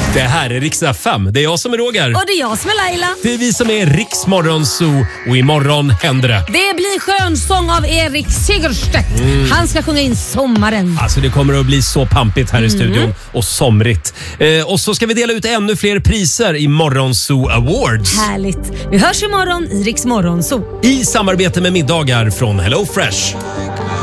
Det här är Rix FM. Det är jag som är Roger. Och det är jag som är Laila. Det är vi som är Rix Morgonzoo och imorgon händer det. Det blir skönsång av Erik Segerstedt. Han ska sjunga in sommaren. Alltså det kommer att bli så pampigt här i studion och somrigt. Och så ska vi dela ut ännu fler priser i Morgonzoo Awards. Härligt. Vi hörs imorgon i Rix Morgonzoo. I samarbete med middagar från Hello Fresh.